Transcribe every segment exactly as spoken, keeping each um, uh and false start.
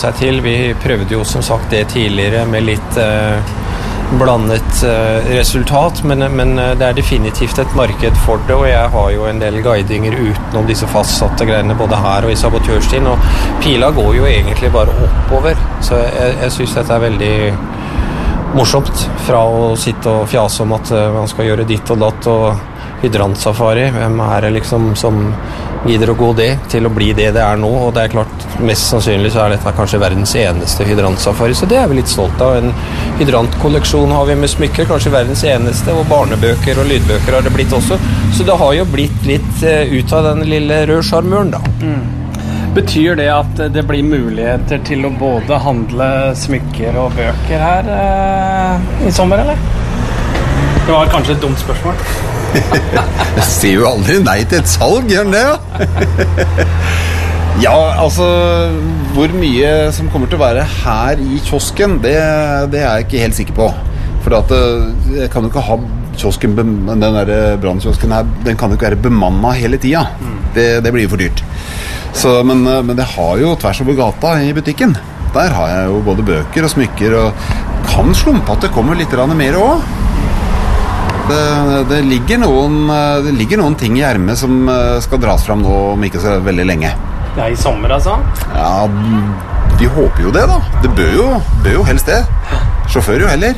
seg til. Vi prøvde jo som sagt det tidligere med litt eh, blandet eh, resultat, men, men det er definitivt et marked for det, og jeg har jo en del guidinger utenom disse fastsatte greiene, både her og i sabotørstien, og pila går jo egentlig bare oppover, så jeg, jeg synes dette er veldig morsomt, fra å sitte og fjase om at uh, man skal gjøre ditt og datt og hydrantsafari. Hvem er det liksom som gidder å gå det til å bli det det er nå? Og det er klart, mest sannsynlig så er dette kanskje verdens eneste hydrantsafari, så det er vi litt stolt av. En hydrantkolleksjon har vi med smykker, kanskje verdens eneste, og barnebøker og lydbøker har det blitt også. Så det har jo blitt litt uh, ut av den lille røde sjarmøren da. Mm. Betyr det at det blir muligheter til å både handle smykker og bøker her eh, i sommer, eller? Det var kanskje et dumt spørsmål. Jeg sier jo aldri nei til et salg, gjør den det? Ja? Ja, altså, hvor mye som kommer til å være her i kiosken, det, det er jeg ikke helt sikker på. For at jeg kan jo ikke ha kiosken, den der brannkiosken her, den kan jo ikke være bemannet hele tiden. Det, det blir jo for dyrt. Så, men, men det har jo tvers over gata i butikken. Der har jeg jo både bøker og smykker, og kan slumpe at det kommer litt mer også. Det, det, ligger noen, det ligger noen ting i ermet som skal dras fram nå om ikke så veldig lenge. Ja, i sommer altså? Ja, vi håper jo det da. Det bør jo, bør jo helst det. Sjåfør jo heller.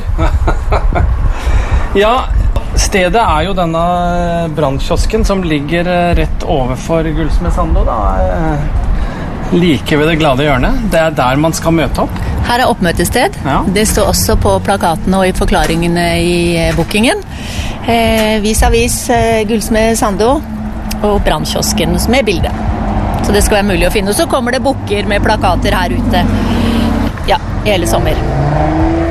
Ja, stedet er jo denne brannkiosken som ligger rett overfor Gullsmed Sando da, like ved det glade hjørnet. Det er der man skal møte opp. Her er oppmøtested. Ja. Det står også på plakatene og i forklaringene i bookingen. Eh, vis-a-vis eh, Gullsmed Sando og brannkiosken med bilde. Så det skal være mulig å finne. Og så kommer det booker med plakater her ute. Ja, hele sommer.